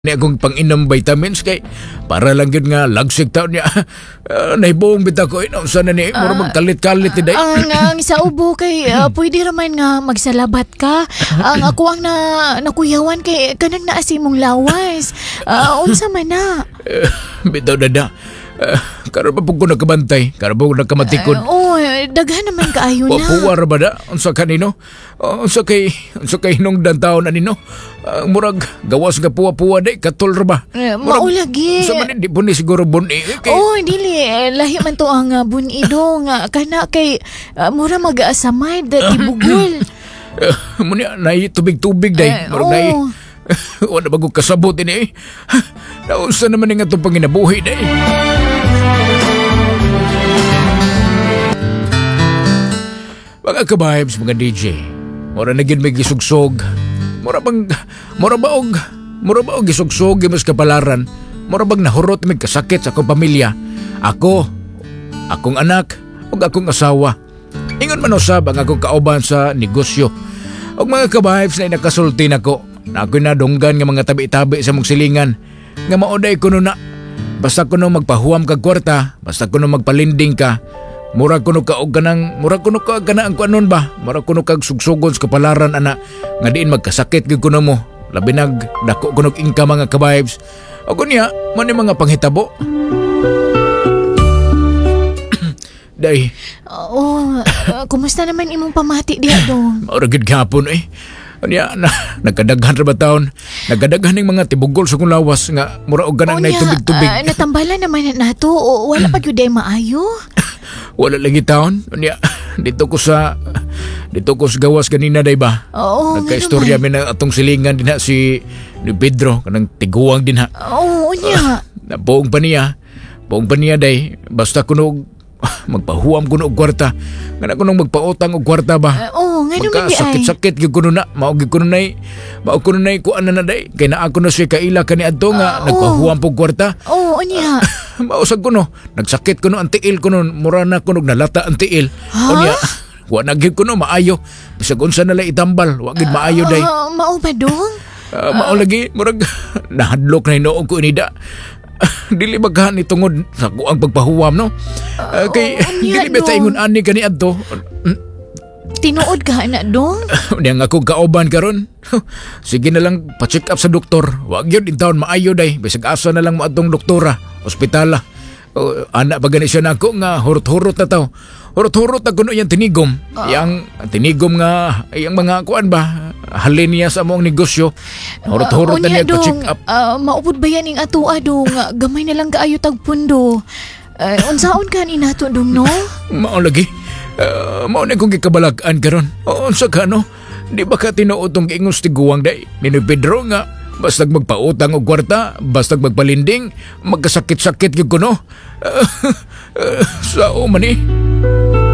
Ni akong panginom vitamins kay para lang yun nga lagsig taon niya. Nahibuong bita ko sa na ni mura magkalit-kalit ni day. Ang sa ubo kay pwede raman nga magsalabat ka. Ang ako ang nakuyawan kay kanang naasi mong lawas. Unsa man na? Bitaw dada. Karon pa pug ko nakabantay, karon pa ko nakamatikod. Daghan naman kaayo na. Papuwar ba da? Unsa kanino? Unsa kay nung dantaon anino? Murag gawas nga puwa-puwa day katul ra ba? Maulagi. Sa man di po ni siguro buni kay. Dili lahi man to ang bunido nga kana kay mura mag-aasamay dati bugol. Muni nay tubig-tubig day. Murag nay. Wala bago kasabot ini. Naunsa naman nga itong panginabuhi day. Mga kabahibs, mga DJ, mura na gid may gisugsog. Mura ba og gisugsog mas kapalaran. Mura bang nahurot may kasakit sa akong pamilya. Akong anak, ug akong asawa. Ingon man usab ang akong kauban sa negosyo. Og mga kabahibs na nakasulti nako. Na ako'y nadunggan nga mga tabi-tabi sa mong silingan. Nga maoday ko na. Basta ko nung magpahuam kag kwarta, basta ko nung magpalinding ka, mura ko ka ang kuanon ba? Mura ko kag sugsugon sa kapalaran ana, nga diin magkasakit gid kuno mo. Labi dako ko ingka mga kabibes. Ako niya, man mga panghitabo. Day. Kumusta naman imong pamati diha dong? Maura gid gapon Anya nagkadaghan ra ba taon? Nagkadaghan ning mga tibugol sa kong lawas nga mura og ganang nay tubig-tubig. Natambalan naman nato wala pa gyud maayo. Wala lagi taon. Anya dito ko sa gawas kanina day ba? Nagkaistorya mi na atong silingan dinha si ni Pedro kanang tiguang dinha. Unya. Nabuong pa niya day basta kuno magpahuam kuno og kwarta. Nga kuno magpautang og kwarta ba? Sakit-sakit gyud kuno na. Mao kuno nay kuan na day. Kay naa kuno siya kaila kani adto nga nagpahuam pog kwarta. Unya. Mausag kuno, nagsakit kuno ang tiil kuno, mura na kuno nalata ang tiil. Unya, wa na gyud kuno maayo. Bisag unsa na lay itambal, wa gyud maayo day. Mao ba dong? Mao lagi murag nahadlok na hinuog ko inida. Dili baghan ni tungod sa kuang pagpahuwam no. Kay dili beta ingon ani kani adto. Tinuod ka na dong? Unya nga akong kauban karon. Sige na lang pa-check up sa doktor. Wa gyud in taon maayo day. Bisag asa na lang mo adtong doktora, ospitala. Anak pa gani siya nako nga hurot-hurot na taw. Hurot-hurot na kuno yang tinigom. Yang tinigom nga yang mga kuan ba halin niya sa among negosyo. Hurot-hurot na niya pa-check up. Maupod ba yan ing atua dong? Gamay na lang kaayo tag pundo. Unsaon ka ni nato dong no? Mao lagi. Mao na kong gikabalag-an karon. Unsa ka no? Di ba ka tinuod tong giingos tiguang day? Ni Pedro nga basta magpautang og kwarta, basta magpalinding, magkasakit-sakit gyud kuno. Sao man